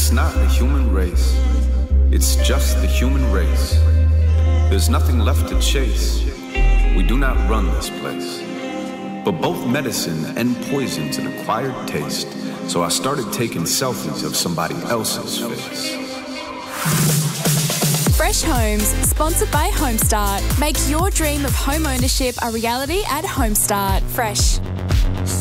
it's not the human race. It's just the human race. There's nothing left to chase. We do not run this place. But both medicine and poison's an acquired taste. So I started taking selfies of somebody else's face. Fresh Homes, sponsored by Homestart. Make your dream of home ownership a reality at Homestart. Fresh.